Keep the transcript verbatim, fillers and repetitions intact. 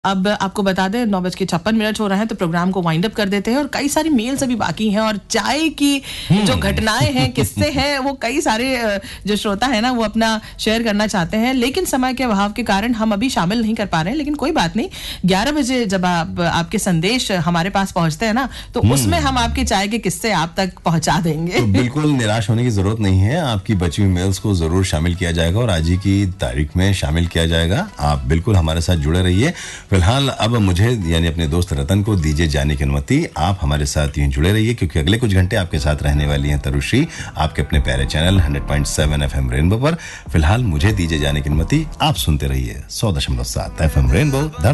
अब आपको बता दें नौ बज के छप्पन मिनट हो रहे हैं तो प्रोग्राम को वाइंड अप कर देते हैं और कई सारी मेल्स अभी बाकी हैं और चाय की जो घटनाएं हैं किस्से हैं वो कई सारे जो श्रोता है ना वो अपना शेयर करना चाहते हैं, लेकिन समय के अभाव के कारण हम अभी शामिल नहीं कर पा रहे हैं। लेकिन कोई बात नहीं, ग्यारह बजे जब आप आपके संदेश हमारे पास पहुंचते हैं ना तो उसमें हम आपके चाय के किस्से आप तक पहुंचा देंगे। तो बिल्कुल निराश होने की जरूरत नहीं है, आपकी बची हुई मेल्स को जरूर शामिल किया जाएगा और आज ही की तारीख में शामिल किया जाएगा। आप बिल्कुल हमारे साथ जुड़े रहिए। फिलहाल अब मुझे यानी अपने दोस्त रतन को दीजिए जाने की अनुमति। आप हमारे साथ यूं जुड़े रहिए क्योंकि अगले कुछ घंटे आपके साथ रहने वाली हैं तरुश्री आपके अपने प्यारे channel hundred point seven F M rainbow पर। फिलहाल मुझे दीजिए जाने की अनुमति। आप सुनते रहिए सौ दशमलव सात एफ एम रेनबो।